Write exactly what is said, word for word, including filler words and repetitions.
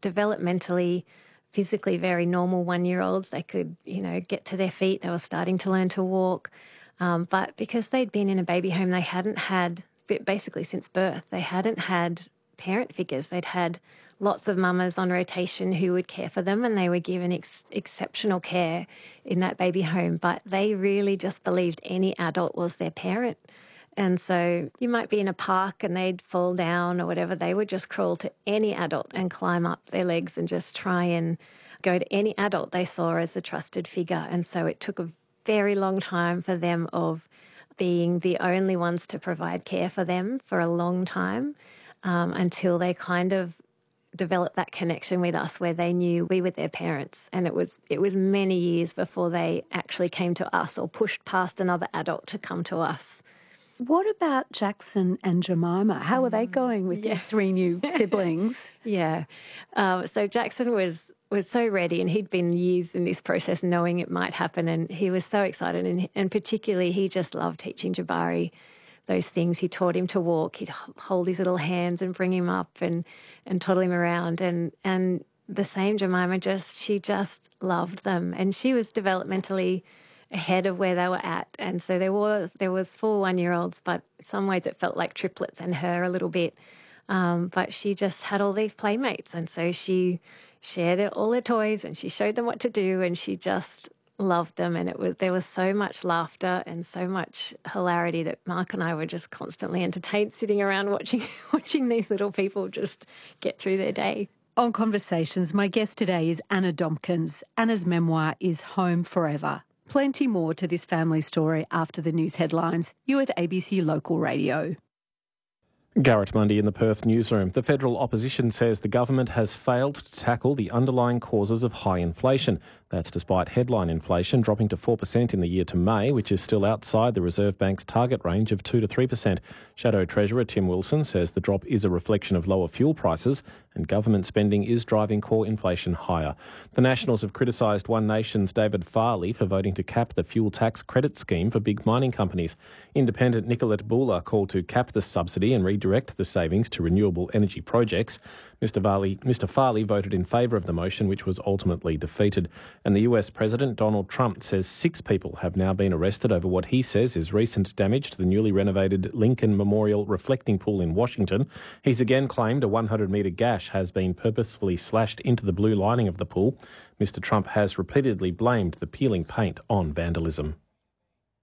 developmentally, physically very normal one-year-olds. They could, you know, get to their feet. They were starting to learn to walk. Um, but because they'd been in a baby home, they hadn't had, basically since birth, they hadn't had parent figures. They'd had lots of mamas on rotation who would care for them, and they were given ex- exceptional care in that baby home. But they really just believed any adult was their parent. And so you might be in a park and they'd fall down or whatever. They would just crawl to any adult and climb up their legs and just try and go to any adult they saw as a trusted figure. And so it took a very long time for them of being the only ones to provide care for them for a long time um, until they kind of developed that connection with us where they knew we were their parents. And it was it was many years before they actually came to us or pushed past another adult to come to us. What about Jackson and Jemima? How are they going with yeah. their three new siblings? yeah. Um, so Jackson was was so ready, and he'd been years in this process knowing it might happen, and he was so excited, and, and particularly he just loved teaching Jabari those things. He taught him to walk. He'd hold his little hands and bring him up and, and toddle him around, and, and the same Jemima, just she just loved them, and she was developmentally ahead of where they were at. And so there was there was four one-year-olds, but in some ways it felt like triplets and her a little bit. Um, but she just had all these playmates, and so she shared all her toys and she showed them what to do, and she just loved them. And it was there was so much laughter and so much hilarity that Mark and I were just constantly entertained sitting around watching watching these little people just get through their day. On Conversations, my guest today is Anna Domkins. Anna's memoir is Home Forever. Plenty more to this family story after the news headlines. You're with A B C Local Radio. Garrett Mundy in the Perth newsroom. The federal opposition says the government has failed to tackle the underlying causes of high inflation. That's despite headline inflation dropping to four percent in the year to May, which is still outside the Reserve Bank's target range of two to three percent. Shadow Treasurer Tim Wilson says the drop is a reflection of lower fuel prices and government spending is driving core inflation higher. The Nationals have criticised One Nation's David Farley for voting to cap the fuel tax credit scheme for big mining companies. Independent Nicolette Bula called to cap the subsidy and redirect the savings to renewable energy projects. Mister Farley, Mister Farley voted in favour of the motion, which was ultimately defeated. And the U S President Donald Trump says six people have now been arrested over what he says is recent damage to the newly renovated Lincoln Memorial reflecting pool in Washington. He's again claimed a one hundred metre gash has been purposefully slashed into the blue lining of the pool. Mister Trump has repeatedly blamed the peeling paint on vandalism.